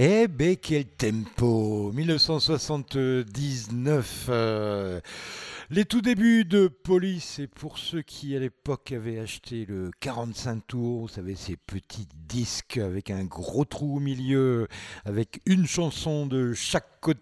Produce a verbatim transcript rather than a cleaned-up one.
Eh ben quel tempo mille neuf cent soixante-dix-neuf, euh, les tout débuts de Police, et pour ceux qui à l'époque avaient acheté le quarante-cinq tours, vous savez ces petits disques avec un gros trou au milieu, avec une chanson de chaque côté.